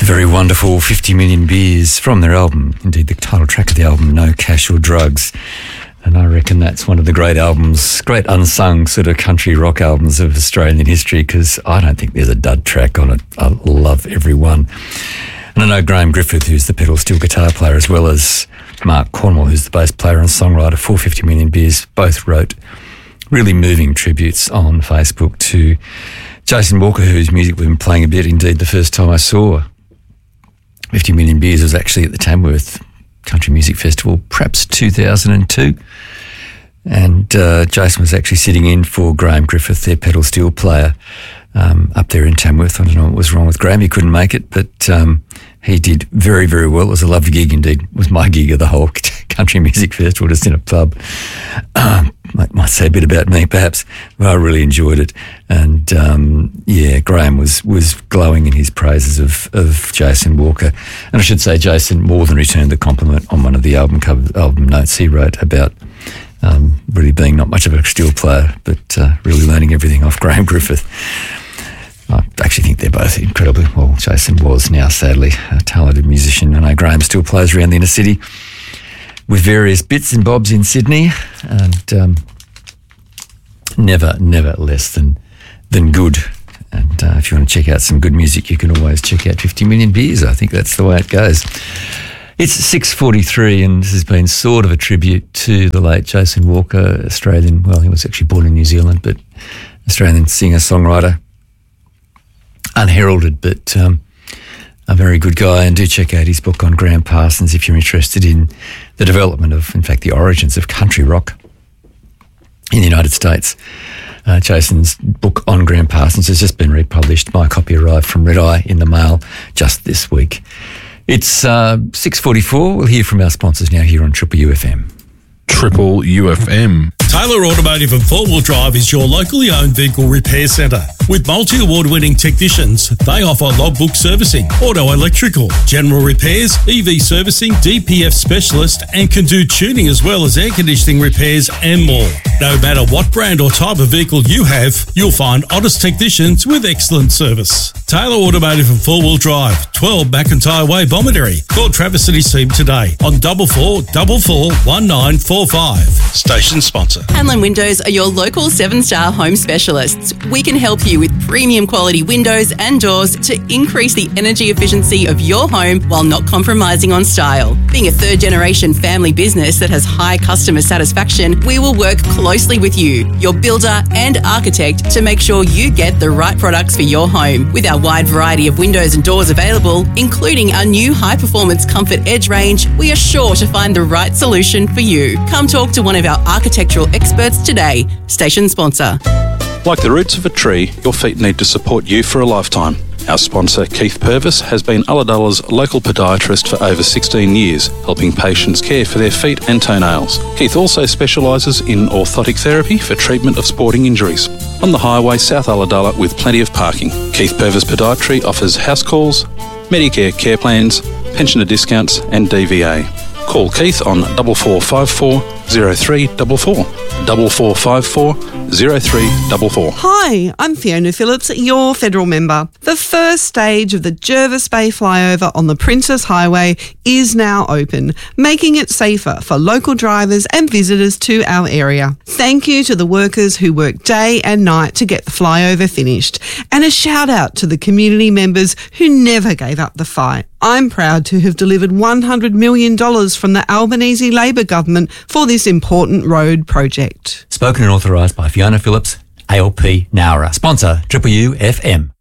very wonderful 50 Million Beers from their album, indeed the title track of the album, No Cash or Drugs. And I reckon that's one of the great albums, great unsung sort of country rock albums of Australian history, because I don't think there's a dud track on it. I love every one. And I know Graham Griffith, who's the pedal steel guitar player, as well as Mark Cornwall, who's the bass player and songwriter for 50 Million Beers, both wrote really moving tributes on Facebook to Jason Walker, whose music we've been playing a bit. Indeed, the first time I saw 50 Million Beers was actually at the Tamworth Country Music Festival, perhaps 2002. And Jason was actually sitting in for Graham Griffith, their pedal steel player, up there in Tamworth. I don't know what was wrong with Graham. He couldn't make it, but he did very, very well. It was a lovely gig indeed. It was my gig of the whole Country Music Festival, just in a pub. Might say a bit about me, perhaps, but I really enjoyed it. And Graham was glowing in his praises of Jason Walker. And I should say, Jason more than returned the compliment on one of the album notes he wrote about really being not much of a steel player, but really learning everything off Graham Griffith. I actually think they're both incredibly, well, Jason was now sadly a talented musician. I know Graham still plays around the inner city with various bits and bobs in Sydney, and never less than good. And if you want to check out some good music, you can always check out 50 Million Beers. I think that's the way it goes. It's 6:43, and this has been sort of a tribute to the late Jason Walker, Australian, well, he was actually born in New Zealand, but Australian singer-songwriter, unheralded, but a very good guy. And do check out his book on Graham Parsons if you're interested in the development of, in fact, the origins of country rock in the United States. Jason's book on Graham Parsons has just been republished. My copy arrived from Red Eye in the mail just this week. It's 6:44. We'll hear from our sponsors now here on Triple UFM. Triple UFM. Taylor Automotive and 4-Wheel Drive is your locally owned vehicle repair centre. With multi-award-winning technicians, they offer logbook servicing, auto electrical, general repairs, EV servicing, DPF specialist, and can do tuning as well as air conditioning repairs and more. No matter what brand or type of vehicle you have, you'll find honest technicians with excellent service. Taylor Automotive and 4-Wheel Drive, 12 McIntyre Way, Bomaderry. Call Travis and his team today on 4444 1945. Station sponsor. Hanlon Windows are your local 7-star home specialists. We can help you with premium quality windows and doors to increase the energy efficiency of your home while not compromising on style. Being a third-generation family business that has high customer satisfaction, we will work closely with you, your builder and architect, to make sure you get the right products for your home. With our wide variety of windows and doors available, including our new high-performance Comfort Edge range, we are sure to find the right solution for you. Come talk to one of our architectural experts today. Station sponsor. Like the roots of a tree, your feet need to support you for a lifetime. Our sponsor, Keith Purvis, has been Ulladulla's local podiatrist for over 16 years, helping patients care for their feet and toenails. Keith also specialises in orthotic therapy for treatment of sporting injuries. On the highway, South Ulladulla, with plenty of parking. Keith Purvis Podiatry offers house calls, Medicare care plans, pensioner discounts and DVA. Call Keith on 4454 0344. 4454 0344. Hi, I'm Fiona Phillips, your federal member. The first stage of the Jervis Bay flyover on the Princess Highway is now open, making it safer for local drivers and visitors to our area. Thank you to the workers who work day and night to get the flyover finished, and a shout out to the community members who never gave up the fight. I'm proud to have delivered $100 million from the Albanese Labor government for this important road project. Spoken and authorised by Fiona Phillips, ALP Nowra. Sponsor, Triple UFM.